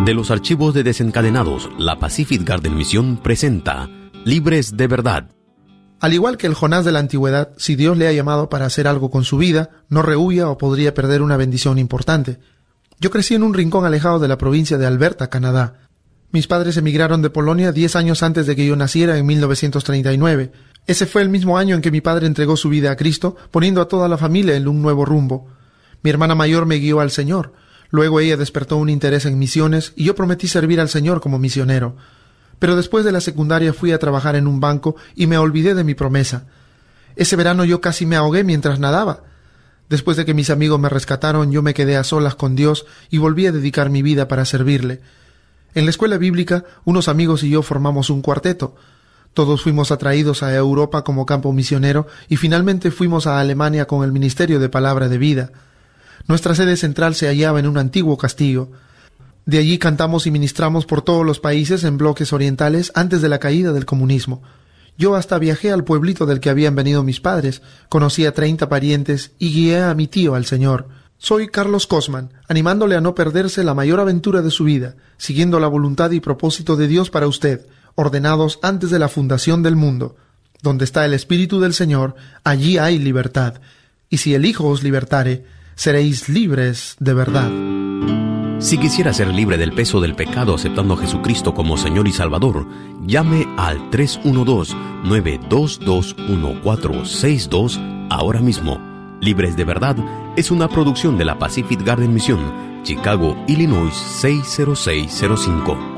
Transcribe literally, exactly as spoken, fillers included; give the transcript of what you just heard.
De los archivos de Desencadenados, la Pacific Garden Mission presenta Libres de Verdad. Al igual que el Jonás de la antigüedad, si Dios le ha llamado para hacer algo con su vida, no rehuya o podría perder una bendición importante. Yo crecí en un rincón alejado de la provincia de Alberta, Canadá. Mis padres emigraron de Polonia diez años antes de que yo naciera, en mil novecientos treinta y nueve. Ese fue el mismo año en que mi padre entregó su vida a Cristo, poniendo a toda la familia en un nuevo rumbo. Mi hermana mayor me guió al Señor. Luego ella despertó un interés en misiones y yo prometí servir al Señor como misionero. Pero después de la secundaria fui a trabajar en un banco y me olvidé de mi promesa. Ese verano yo casi me ahogué mientras nadaba. Después de que mis amigos me rescataron, yo me quedé a solas con Dios y volví a dedicar mi vida para servirle. En la escuela bíblica, unos amigos y yo formamos un cuarteto. Todos fuimos atraídos a Europa como campo misionero y finalmente fuimos a Alemania con el Ministerio de Palabra de Vida. Nuestra sede central se hallaba en un antiguo castillo. De allí cantamos y ministramos por todos los países en bloques orientales antes de la caída del comunismo. Yo hasta viajé al pueblito del que habían venido mis padres, conocí a treinta parientes y guié a mi tío al Señor. Soy Carlos Cosman, animándole a no perderse la mayor aventura de su vida, siguiendo la voluntad y propósito de Dios para usted, ordenados antes de la fundación del mundo. Donde está el Espíritu del Señor, allí hay libertad. Y si el Hijo os libertare, seréis libres de verdad. Si quisiera ser libre del peso del pecado aceptando a Jesucristo como Señor y Salvador, llame al tres uno dos, nueve dos dos, uno cuatro seis dos ahora mismo. Libres de Verdad es una producción de la Pacific Garden Mission, Chicago, Illinois seis cero seis cero cinco.